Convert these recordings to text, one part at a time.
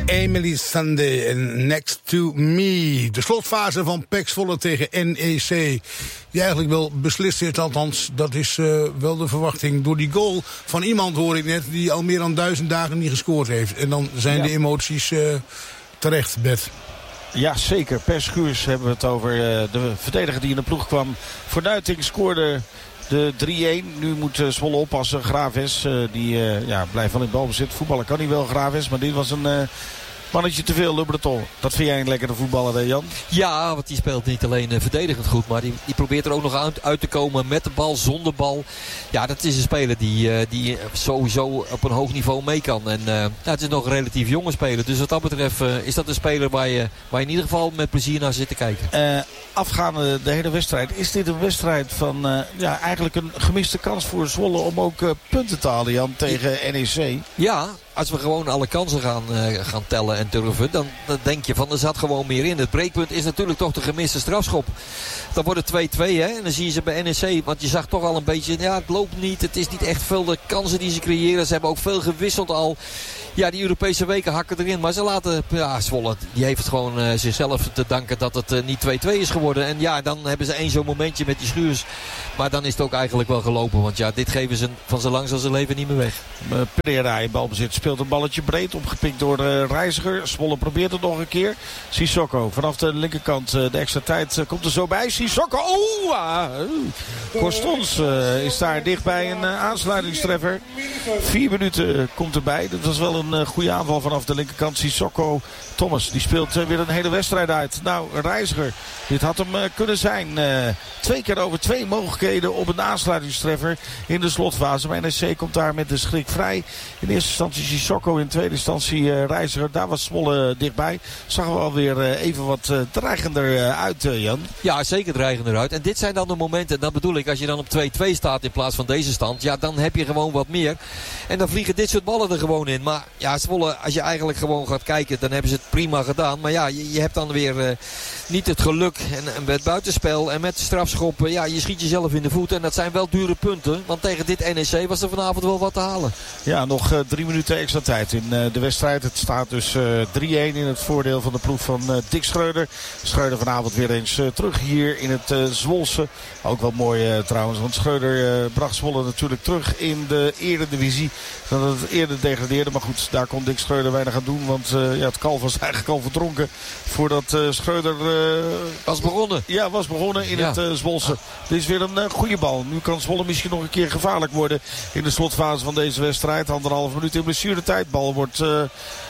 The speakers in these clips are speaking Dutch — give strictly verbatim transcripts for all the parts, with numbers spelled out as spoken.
Emily Sunday en Next to Me. De slotfase van P E C Zwolle tegen N E C. Die eigenlijk wel beslist is, althans. Dat is uh, wel de verwachting. Door die goal van iemand, hoor ik net, die al meer dan duizend dagen niet gescoord heeft. En dan zijn ja. de emoties uh, terecht, Bert. Ja, zeker. Per Schuurs hebben we het over. Uh, de verdediger die in de ploeg kwam. Voor Nuiting scoorde de drie-een. Nu moet uh, Zwolle oppassen. Graves, uh, die uh, ja, blijft wel in balbezit. Voetballen kan hij wel, Graves. Maar dit was een uh, mannetje te veel, Le Breton. Dat vind jij een lekkere voetballer, hè, Jan? Ja, want die speelt niet alleen uh, verdedigend goed. Maar die, die probeert er ook nog uit, uit te komen met de bal, zonder bal. Ja, dat is een speler die, uh, die sowieso op een hoog niveau mee kan. En uh, ja, het is nog een relatief jonge speler. Dus wat dat betreft uh, is dat een speler waar je, waar je in ieder geval met plezier naar zit te kijken. Uh, afgaande de hele wedstrijd. Is dit een wedstrijd van uh, ja, eigenlijk een gemiste kans voor Zwolle om ook uh, punten te halen, Jan, tegen N E C? Ja, als we gewoon alle kansen gaan, uh, gaan tellen en durven, dan, dan denk je van er zat gewoon meer in. Het breekpunt is natuurlijk toch de gemiste strafschop. Dan wordt het twee-twee, hè. En dan zie je ze bij N E C, want je zag toch al een beetje, ja, het loopt niet. Het is niet echt veel de kansen die ze creëren. Ze hebben ook veel gewisseld al. Ja, die Europese weken hakken erin. Maar ze laten, ja, Zwolle, die heeft het gewoon uh, zichzelf te danken dat het uh, niet twee-twee is geworden. En ja, dan hebben ze één zo'n momentje met die Schuurs. Maar dan is het ook eigenlijk wel gelopen. Want ja, dit geven ze van zo lang als ze leven niet meer weg. Uh, Pereira in balbezit speelt een balletje breed. Opgepikt door uh, Reiziger. Zwolle probeert het nog een keer. Sissoko vanaf de linkerkant. Uh, de extra tijd uh, komt er zo bij. Sissoko. Oeh! Ah, uh. Korstons uh, is daar dichtbij een uh, aansluitingstreffer. Vier minuten uh, komt erbij. Dat was wel een uh, goede aanval vanaf de linkerkant. Sissoko. Thomas, die speelt uh, weer een hele wedstrijd uit. Nou, Reiziger. Dit had hem uh, kunnen zijn. Uh, twee keer over twee mogelijkheden op een aansluitingstreffer in de slotfase. Maar N E C komt daar met de schrik vrij. In eerste instantie Sissoko, in tweede instantie uh, Reiziger. Daar was Zwolle dichtbij. Zagen we alweer uh, even wat uh, dreigender uh, uit, uh, Jan. Ja, zeker dreigender uit. En dit zijn dan de momenten, dat bedoel ik, als je dan op twee-twee staat in plaats van deze stand. Ja, dan heb je gewoon wat meer. En dan vliegen dit soort ballen er gewoon in. Maar ja, Zwolle, als je eigenlijk gewoon gaat kijken, dan hebben ze het prima gedaan. Maar ja, je, je hebt dan weer uh, niet het geluk. En, en met buitenspel en met strafschoppen, ja, je schiet jezelf in de voet. En dat zijn wel dure punten. Want tegen dit N E C was er vanavond wel wat te halen. Ja, nog uh, drie minuten extra tijd in uh, de wedstrijd. Het staat dus uh, drie-een in het voordeel van de ploeg van uh, Dick Schreuder. Schreuder vanavond weer eens uh, terug hier in het uh, Zwolse. Ook wel mooi uh, trouwens, want Schreuder uh, bracht Zwolle natuurlijk terug in de eredivisie. Dat het eerder degradeerde. Maar goed, daar kon Dick Schreuder weinig aan doen. Want uh, ja, het kalf was eigenlijk al verdronken voordat uh, Schreuder... Uh, was begonnen. Ja, was begonnen in ja. het uh, Zwolse. Dit is weer een uh, goede bal. Nu kan Zwolle misschien nog een keer gevaarlijk worden in de slotfase van deze wedstrijd. Anderhalf minuut in blessuretijd. Bal wordt... Uh,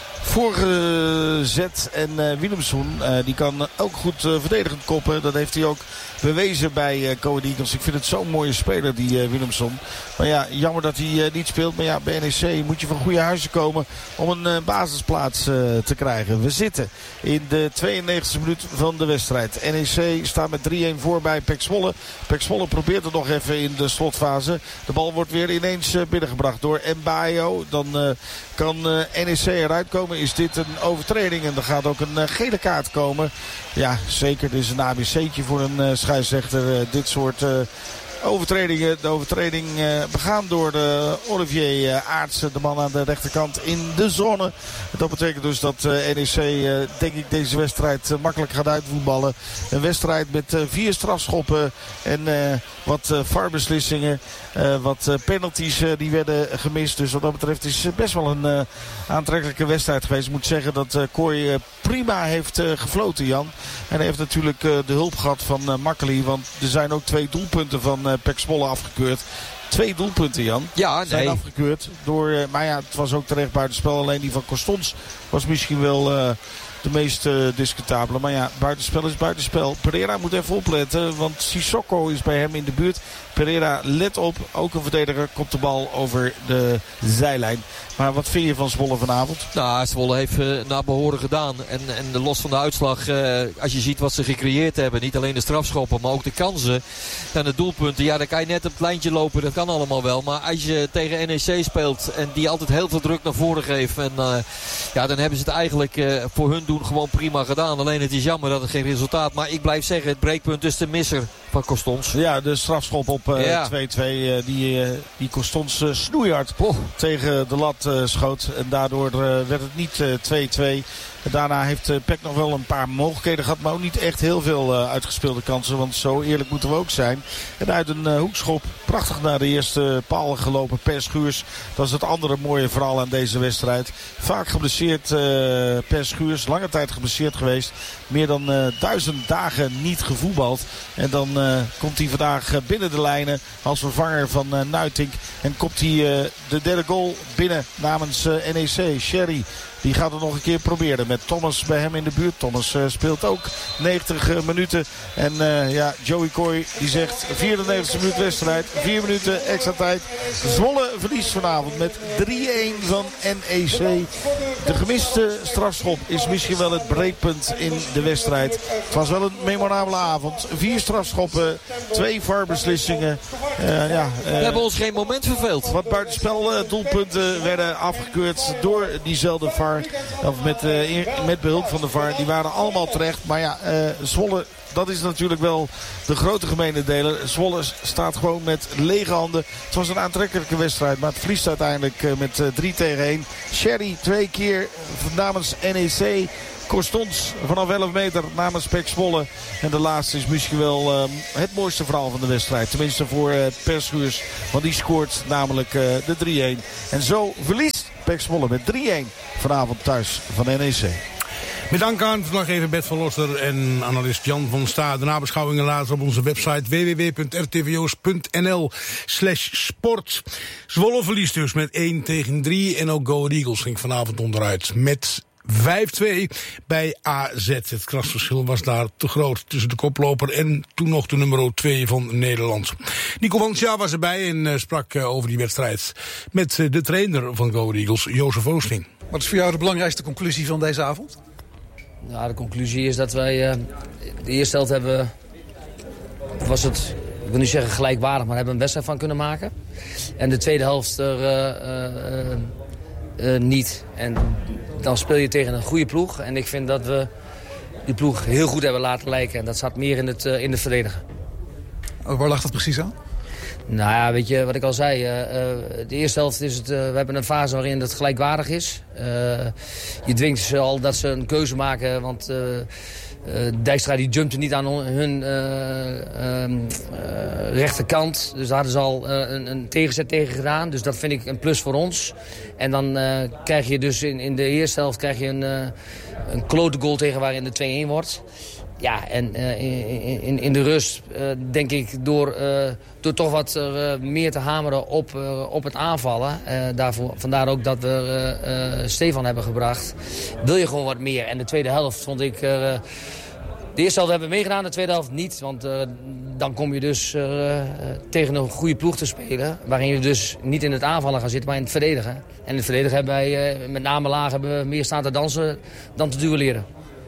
voorgezet en uh, Willemsson uh, die kan ook goed uh, verdedigend koppen. Dat heeft hij ook bewezen bij uh, Go Ahead Eagles. Ik vind het zo'n mooie speler, die uh, Willemsson. Maar ja, jammer dat hij uh, niet speelt. Maar ja, bij N E C moet je van goede huizen komen om een uh, basisplaats uh, te krijgen. We zitten in de tweeënnegentigste minuut van de wedstrijd. N E C staat met drie-een voor bij P E C Zwolle. P E C Zwolle probeert het nog even in de slotfase. De bal wordt weer ineens uh, binnengebracht door Mbayo. Dan uh, kan uh, N E C eruit komen. Is dit een overtreding en er gaat ook een uh, gele kaart komen. Ja, zeker. Dit is een A B C'tje voor een uh, scheidsrechter. Uh, dit soort uh, overtredingen. De overtreding uh, begaan door de Olivier uh, Aartsen, de man aan de rechterkant in de zone. Dat betekent dus dat uh, N E C, uh, denk ik, deze wedstrijd uh, makkelijk gaat uitvoetballen. Een wedstrijd met uh, vier strafschoppen en uh, wat uh, V A R-beslissingen. Uh, wat uh, penalties uh, die werden gemist. Dus wat dat betreft is het best wel een uh, aantrekkelijke wedstrijd geweest. Ik moet zeggen dat uh, Kooi uh, prima heeft uh, gefloten, Jan. En hij heeft natuurlijk uh, de hulp gehad van uh, Makkely. Want er zijn ook twee doelpunten van uh, P E C Zwolle afgekeurd. Twee doelpunten, Jan. Ja, nee. Zijn afgekeurd. Door, uh, maar ja, het was ook terecht buitenspel. Alleen die van Korstons was misschien wel... Uh, de meest uh, discutabele. Maar ja, buitenspel is buitenspel. Pereira moet even opletten, want Sissoko is bij hem in de buurt. Pereira, let op, ook een verdediger, komt de bal over de zijlijn. Maar wat vind je van Zwolle vanavond? Nou, Zwolle heeft uh, naar behoren gedaan. En, en los van de uitslag, uh, als je ziet wat ze gecreëerd hebben. Niet alleen de strafschoppen, maar ook de kansen. En de doelpunten, ja, dan kan je net op het lijntje lopen. Dat kan allemaal wel. Maar als je tegen N E C speelt en die altijd heel veel druk naar voren geeft. En uh, ja, dan hebben ze het eigenlijk uh, voor hun doen gewoon prima gedaan. Alleen het is jammer dat het geen resultaat. Maar ik blijf zeggen, het breekpunt is de misser. van Costons. Ja, de strafschop op uh, ja. twee twee. Uh, die, uh, die Costons uh, snoeihard oh. tegen de lat uh, schoot. En daardoor uh, werd het niet uh, twee twee. Daarna heeft uh, P E C nog wel een paar mogelijkheden gehad. Maar ook niet echt heel veel uh, uitgespeelde kansen. Want zo eerlijk moeten we ook zijn. En uit een uh, hoekschop. Prachtig naar de eerste paal gelopen. Per Schuurs. Dat is het andere mooie verhaal aan deze wedstrijd. Vaak geblesseerd uh, Per Schuurs. Lange tijd geblesseerd geweest. Meer dan uh, duizend dagen niet gevoetbald. En dan uh, komt hij vandaag uh, binnen de lijnen als vervanger van uh, Nuitink. En komt hij uh, de derde goal binnen namens uh, N E C. Sherry. Die gaat het nog een keer proberen met Thomas bij hem in de buurt. Thomas uh, speelt ook negentig uh, minuten. En uh, ja, Joey Coy die zegt vierennegentigste minuut wedstrijd. vier minuten extra tijd. Zwolle verliest vanavond met drie-een van N E C. De gemiste strafschop is misschien wel het breekpunt in de wedstrijd. Het was wel een memorabele avond. Vier strafschoppen, twee V A R-beslissingen. Uh, ja, uh, We hebben ons geen moment verveeld. Wat buitenspel uh, doelpunten werden afgekeurd door diezelfde V A R. Of met, uh, met behulp van de V A R. Die waren allemaal terecht. Maar ja, uh, Zwolle, dat is natuurlijk wel de grote gemene deler. Zwolle staat gewoon met lege handen. Het was een aantrekkelijke wedstrijd. Maar het verliest uiteindelijk uh, met uh, drie tegen één. Sherry twee keer namens N E C. Costons vanaf elf meter namens P E C Zwolle. En de laatste is misschien wel uh, het mooiste verhaal van de wedstrijd. Tenminste voor uh, Per Schuurs. Want die scoort namelijk uh, de drie-een. En zo verliest P E C Zwolle met drie-een vanavond thuis van N E C. Met dank aan verslaggever Bert van Losser en analist Jan van Sta. De nabeschouwingen later op onze website w w w punt r t v o s punt n l slash sport. Zwolle verliest dus met één tegen drie. En ook Go Ahead Eagles ging vanavond onderuit met vijf twee bij A Z. Het krasverschil was daar te groot tussen de koploper en toen nog de nummer twee van Nederland. Nico Wansja was erbij en uh, sprak uh, over die wedstrijd met uh, de trainer van Go Ahead Eagles, Jozef Oosting. Wat is voor jou de belangrijkste conclusie van deze avond? Ja, de conclusie is dat wij uh, de eerste helft hebben, was het, ik wil niet zeggen gelijkwaardig, maar hebben een wedstrijd van kunnen maken. En de tweede helft er uh, uh, uh, niet. En dan speel je tegen een goede ploeg. En ik vind dat we die ploeg heel goed hebben laten lijken. En dat zat meer in het, uh, in het verdedigen. Waar lag dat precies aan? Nou ja, weet je wat ik al zei. Uh, uh, de eerste helft is het, uh, we hebben een fase waarin het gelijkwaardig is. Uh, je dwingt ze al dat ze een keuze maken. Want uh, uh, Dijkstra die jumpte niet aan hun uh, uh, uh, rechterkant. Dus daar hadden ze al uh, een, een tegenzet tegen gedaan. Dus dat vind ik een plus voor ons. En dan uh, krijg je dus in, in de eerste helft krijg je een, uh, een klote goal tegen waarin de twee-een wordt. Ja, en uh, in, in, in de rust uh, denk ik door, uh, door toch wat uh, meer te hameren op, uh, op het aanvallen. Uh, daarvoor, vandaar ook dat we uh, uh, Stefan hebben gebracht. Wil je gewoon wat meer. En de tweede helft vond ik... Uh, de eerste helft hebben we meegedaan, de tweede helft niet. Want uh, dan kom je dus uh, tegen een goede ploeg te spelen. Waarin je dus niet in het aanvallen gaat zitten, maar in het verdedigen. En in het verdedigen hebben wij uh, met name laag hebben we meer staan te dansen dan te duelleren.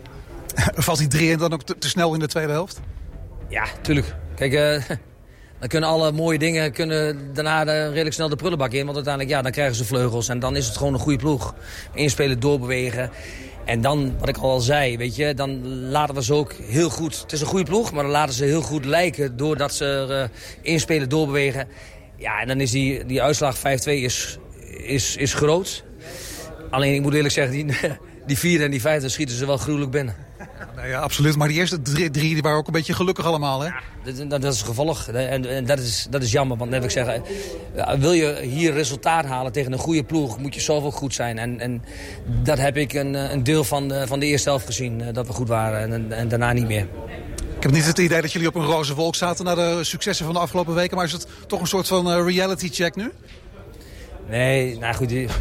Valt die drie-een dan ook te, te snel in de tweede helft? Ja, tuurlijk. Kijk, uh, dan kunnen alle mooie dingen kunnen daarna de, redelijk snel de prullenbak in. Want uiteindelijk, ja, dan krijgen ze vleugels. En dan is het gewoon een goede ploeg. Inspelen, doorbewegen. En dan, wat ik al zei, weet je, dan laten we ze ook heel goed... Het is een goede ploeg, maar dan laten ze heel goed lijken doordat ze uh, inspelen, doorbewegen. Ja, en dan is die, die uitslag vijf twee is, is, is groot. Alleen, ik moet eerlijk zeggen, die, die vierde en die vijfde schieten ze wel gruwelijk binnen. Nou ja, absoluut. Maar die eerste drie, drie die waren ook een beetje gelukkig allemaal, hè? Ja, dat, dat is het gevolg. En, en dat, is, dat is jammer. Want net heb ik zeggen, wil je hier resultaat halen tegen een goede ploeg, moet je zelf ook goed zijn. En, en dat heb ik een, een deel van de, van de eerste helft gezien, dat we goed waren. En, en daarna niet meer. Ik heb niet het idee dat jullie op een roze wolk zaten na de successen van de afgelopen weken. Maar is het toch een soort van uh, reality check nu? Nee, nou goed... Die,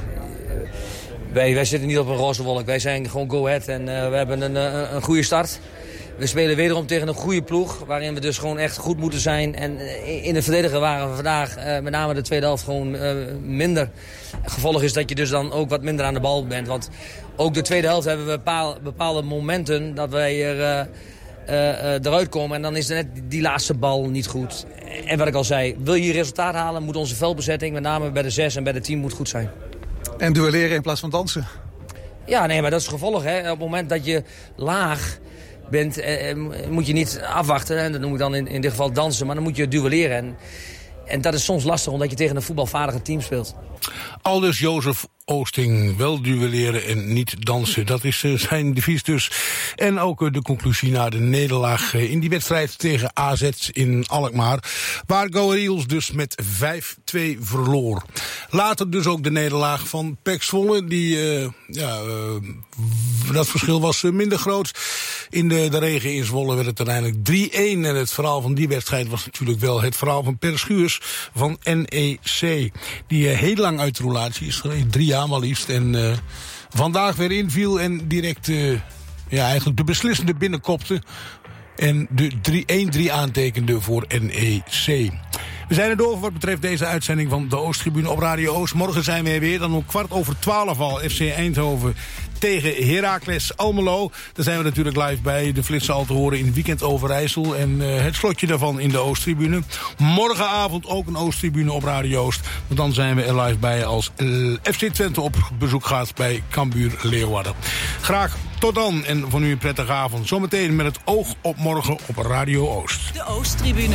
Wij, wij zitten niet op een roze wolk. Wij zijn gewoon go ahead en uh, we hebben een, een, een goede start. We spelen wederom tegen een goede ploeg, waarin we dus gewoon echt goed moeten zijn. En uh, in het verdedigen waren we vandaag, uh, met name de tweede helft, gewoon uh, minder. Het gevolg is dat je dus dan ook wat minder aan de bal bent. Want ook de tweede helft hebben we bepaal, bepaalde momenten dat wij er uh, uh, uh, eruit komen. En dan is er net die laatste bal niet goed. En wat ik al zei, wil je hier resultaat halen, moet onze veldbezetting, met name bij de zes en bij de tien, moet goed zijn. En duelleren in plaats van dansen. Ja, nee, maar dat is het gevolg. Hè. Op het moment dat je laag bent, eh, moet je niet afwachten. En dat noem ik dan in, in dit geval dansen, maar dan moet je duelleren. En, en dat is soms lastig, omdat je tegen een voetbalvaardige team speelt. Aldus Jozef Oosting, wel duelleren en niet dansen. Dat is uh, zijn devies dus. En ook uh, de conclusie na de nederlaag uh, in die wedstrijd tegen A Z in Alkmaar. Waar Go Ahead Eagles dus met vijf twee verloor. Later dus ook de nederlaag van P E C Zwolle. Die, uh, ja, uh, dat verschil was uh, minder groot. In de, de regen in Zwolle werd het uiteindelijk drie-een. En het verhaal van die wedstrijd was natuurlijk wel het verhaal van Per Schuurs van N E C. Die uh, heel lang uit de roulatie is geweest. Drie jaar maar liefst. En uh, vandaag weer inviel en direct uh, ja, eigenlijk de beslissende binnenkopte. En de één drie aantekende voor N E C. We zijn er door wat betreft deze uitzending van de Oosttribune op Radio Oost. Morgen zijn we weer, dan om kwart over twaalf al, F C Eindhoven tegen Heracles Almelo. Daar zijn we natuurlijk live bij. De flitsen al te horen in Weekend Overijssel. En uh, het slotje daarvan in de Oosttribune. Morgenavond ook een Oosttribune op Radio Oost. Want dan zijn we er live bij als uh, F C Twente op bezoek gaat bij Cambuur Leeuwarden. Graag tot dan en voor nu een prettige avond. Zometeen met het oog op morgen op Radio Oost. De Oosttribune.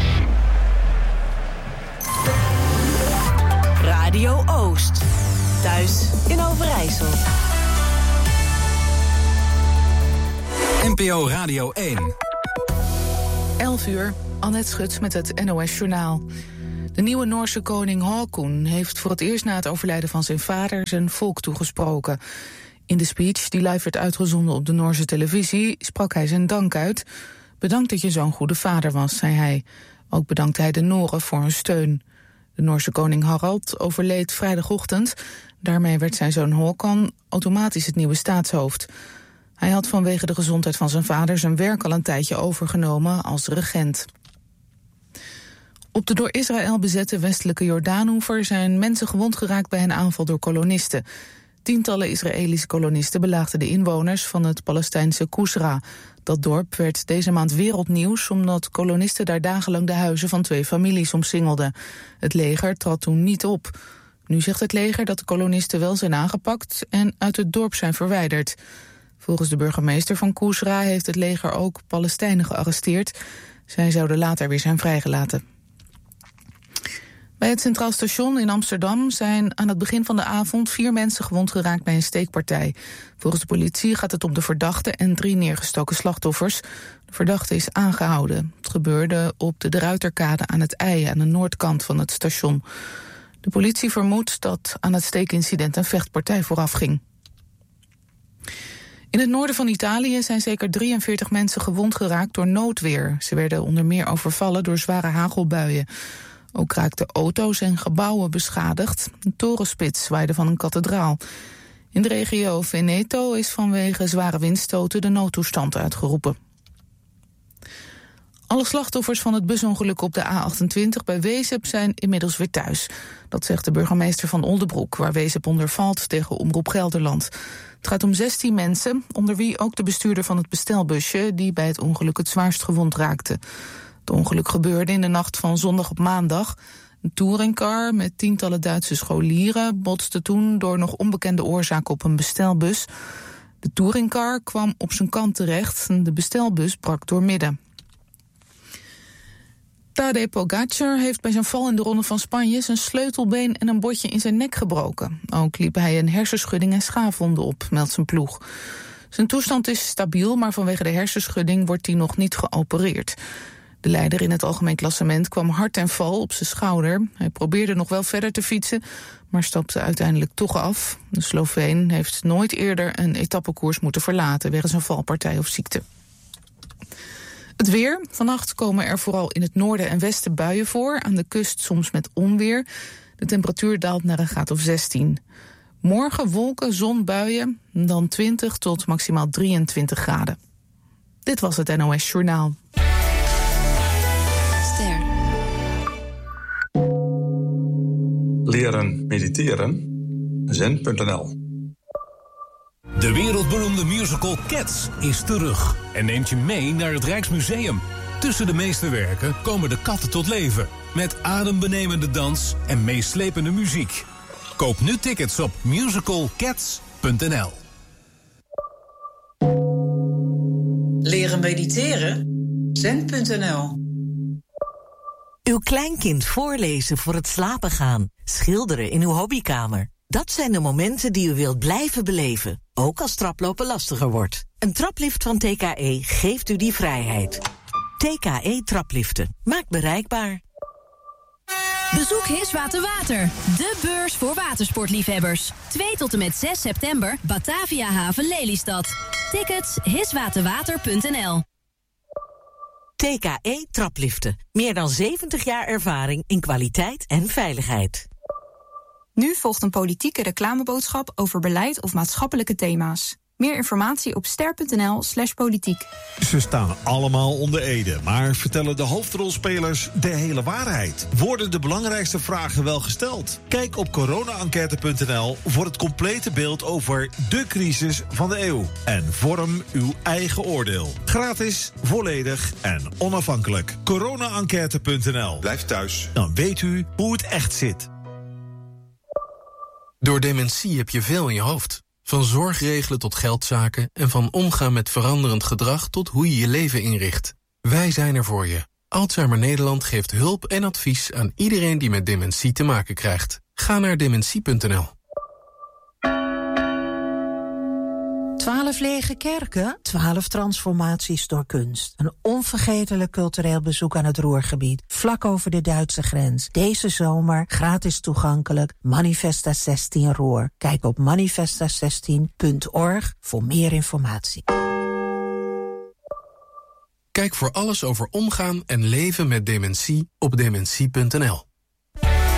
Radio Oost. Thuis in Overijssel. N P O Radio één. elf uur, Annette Schut met het N O S Journaal. De nieuwe Noorse koning Haakon heeft voor het eerst na het overlijden van zijn vader zijn volk toegesproken. In de speech, die live werd uitgezonden op de Noorse televisie, sprak hij zijn dank uit. Bedankt dat je zo'n goede vader was, zei hij. Ook bedankte hij de Noren voor hun steun. De Noorse koning Harald overleed vrijdagochtend. Daarmee werd zijn zoon Håkon automatisch het nieuwe staatshoofd. Hij had vanwege de gezondheid van zijn vader zijn werk al een tijdje overgenomen als regent. Op de door Israël bezette westelijke Jordaanoever zijn mensen gewond geraakt bij een aanval door kolonisten. Tientallen Israëlische kolonisten belaagden de inwoners van het Palestijnse Kusra. Dat dorp werd deze maand wereldnieuws omdat kolonisten daar dagenlang de huizen van twee families omsingelden. Het leger trad toen niet op. Nu zegt het leger dat de kolonisten wel zijn aangepakt en uit het dorp zijn verwijderd. Volgens de burgemeester van Kusra heeft het leger ook Palestijnen gearresteerd. Zij zouden later weer zijn vrijgelaten. Bij het Centraal Station in Amsterdam zijn aan het begin van de avond vier mensen gewond geraakt bij een steekpartij. Volgens de politie gaat het om de verdachte en drie neergestoken slachtoffers. De verdachte is aangehouden. Het gebeurde op de De Ruiterkade aan het IJ aan de noordkant van het station. De politie vermoedt dat aan het steekincident een vechtpartij voorafging. In het noorden van Italië zijn zeker drieënveertig mensen gewond geraakt door noodweer. Ze werden onder meer overvallen door zware hagelbuien. Ook raakten auto's en gebouwen beschadigd. Een torenspits zwaaide van een kathedraal. In de regio Veneto is vanwege zware windstoten de noodtoestand uitgeroepen. Alle slachtoffers van het busongeluk op de A achtentwintig bij Wezep zijn inmiddels weer thuis. Dat zegt de burgemeester van Oldebroek, waar Wezep onder valt tegen Omroep Gelderland. Het gaat om zestien mensen, onder wie ook de bestuurder van het bestelbusje, die bij het ongeluk het zwaarst gewond raakte. Het ongeluk gebeurde in de nacht van zondag op maandag. Een touringcar met tientallen Duitse scholieren botste toen door nog onbekende oorzaak op een bestelbus. De touringcar kwam op zijn kant terecht en de bestelbus brak doormidden. Tadej Pogacar heeft bij zijn val in de Ronde van Spanje zijn sleutelbeen en een botje in zijn nek gebroken. Ook liep hij een hersenschudding en schaafwonden op, meldt zijn ploeg. Zijn toestand is stabiel, maar vanwege de hersenschudding wordt hij nog niet geopereerd. De leider in het algemeen klassement kwam hard ten val op zijn schouder. Hij probeerde nog wel verder te fietsen, maar stapte uiteindelijk toch af. De Sloveen heeft nooit eerder een etappekoers moeten verlaten wegens een valpartij of ziekte. Het weer. Vannacht komen er vooral in het noorden en westen buien voor. Aan de kust soms met onweer. De temperatuur daalt naar een graad of zestien. Morgen wolken, zon, buien. Dan twintig tot maximaal drieëntwintig graden. Dit was het N O S Journaal. Ster. Leren mediteren. zen punt n l. De wereldberoemde musical Cats is terug en neemt je mee naar het Rijksmuseum. Tussen de meesterwerken komen de katten tot leven, met adembenemende dans en meeslepende muziek. Koop nu tickets op musical cats punt n l. Leren mediteren? zen punt n l. Uw kleinkind voorlezen voor het slapen gaan. Schilderen in uw hobbykamer. Dat zijn de momenten die u wilt blijven beleven. Ook als traplopen lastiger wordt. Een traplift van T K E geeft u die vrijheid. T K E trapliften. Maakt bereikbaar. Bezoek Hiswater Water, de beurs voor watersportliefhebbers. twee tot en met zes september, Batavia Haven Lelystad. Tickets hiswaterwater punt n l. T K E trapliften. Meer dan zeventig jaar ervaring in kwaliteit en veiligheid. Nu volgt een politieke reclameboodschap over beleid of maatschappelijke thema's. Meer informatie op ster punt n l slash politiek. Ze staan allemaal onder ede, maar vertellen de hoofdrolspelers de hele waarheid? Worden de belangrijkste vragen wel gesteld? Kijk op corona enquête punt n l voor het complete beeld over de crisis van de eeuw. En vorm uw eigen oordeel. Gratis, volledig en onafhankelijk. corona enquête punt n l. Blijf thuis. Dan weet u hoe het echt zit. Door dementie heb je veel in je hoofd. Van zorgregelen tot geldzaken en van omgaan met veranderend gedrag tot hoe je je leven inricht. Wij zijn er voor je. Alzheimer Nederland geeft hulp en advies aan iedereen die met dementie te maken krijgt. Ga naar dementie punt n l. Twaalf lege kerken, twaalf transformaties door kunst. Een onvergetelijk cultureel bezoek aan het Ruhrgebied, vlak over de Duitse grens. Deze zomer gratis toegankelijk, Manifesta zestien Ruhr. Kijk op manifesta zestien punt org voor meer informatie. Kijk voor alles over omgaan en leven met dementie op dementie punt n l.